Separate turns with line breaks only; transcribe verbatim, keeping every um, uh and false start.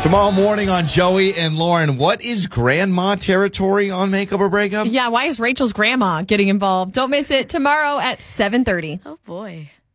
Tomorrow morning on Joey and Lauren, what is grandma territory on Makeup or Breakup?
Yeah, why is Rachel's grandma getting involved? Don't miss it tomorrow at seven thirty.
Oh, boy.